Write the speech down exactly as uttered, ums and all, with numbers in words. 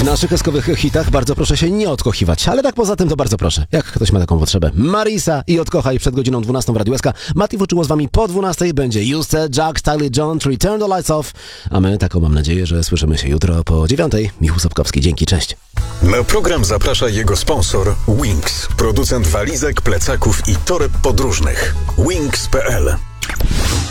naszych eskowych hitach bardzo proszę się nie odkochiwać, ale tak poza tym to bardzo proszę, jak ktoś ma taką potrzebę. Marisa i Odkochaj przed godziną dwunastą w Radiu S K. Mati włóczyło z wami po dwunastej, będzie Juste, Jack, Stylie John, Return the Lights Off, a my taką mam nadzieję, że słyszymy się jutro po dziewiątej. Michał Sobkowski, dzięki, cześć. Na program zaprasza jego sponsor Wings, producent walizek, plecaków i toreb podróżnych. Wings kropka p l